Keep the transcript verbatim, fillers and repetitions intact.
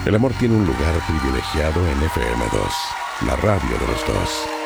El amor tiene un lugar privilegiado en F M dos, la radio de los dos.